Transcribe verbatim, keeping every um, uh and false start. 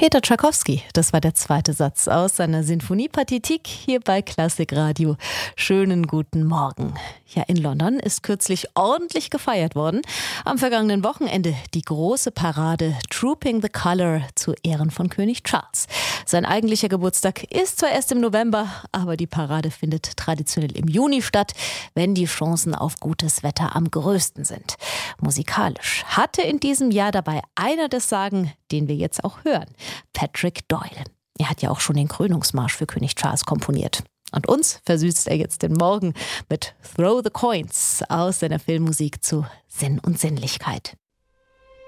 Peter Tschaikowski, das war der zweite Satz aus seiner Sinfonie Pathétique hier bei Klassikradio. Schönen guten Morgen. Ja, in London ist kürzlich ordentlich gefeiert worden. Am vergangenen Wochenende die große Parade Trooping the Colour zu Ehren von König Charles. Sein eigentlicher Geburtstag ist zwar erst im November, aber die Parade findet traditionell im Juni statt, wenn die Chancen auf gutes Wetter am größten sind. Musikalisch hatte in diesem Jahr dabei einer das Sagen, den wir jetzt auch hören. Patrick Doyle. Er hat ja auch schon den Krönungsmarsch für König Charles komponiert. Und uns versüßt er jetzt den Morgen mit Throw the Coins aus seiner Filmmusik zu Sinn und Sinnlichkeit.